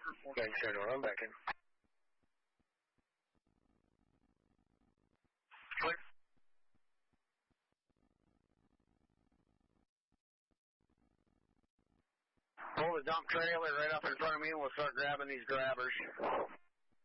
Thanks, I'm back in. Clear. Pull the dump trailer right up in front of me and we'll start grabbing these grabbers.